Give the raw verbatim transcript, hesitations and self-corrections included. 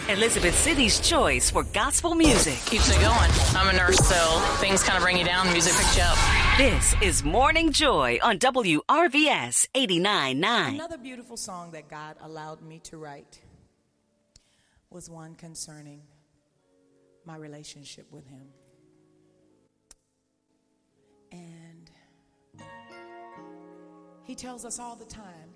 Elizabeth City's choice for gospel music. Keeps it going. I'm a nurse, so things kind of bring you down. Music picks you up. This is Morning Joy on W R V S eighty-nine point nine. Another beautiful song that God allowed me to write was one concerning my relationship with Him. And He tells us all the time